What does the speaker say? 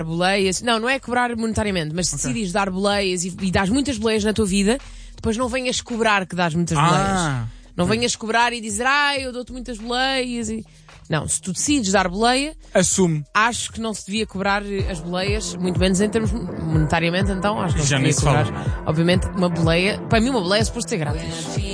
boleias. Não é cobrar monetariamente, mas se decidires dar boleias e dás muitas boleias na tua vida, depois não venhas cobrar que dás muitas boleias. Não venhas cobrar e dizer, eu dou-te muitas boleias. Não, se tu decides dar boleia, assume. Acho que não se devia cobrar as boleias, muito menos em termos monetariamente, então acho que não se Já devia nem se cobrar. fala. Obviamente, uma boleia, para mim uma boleia é suposto ser grátis.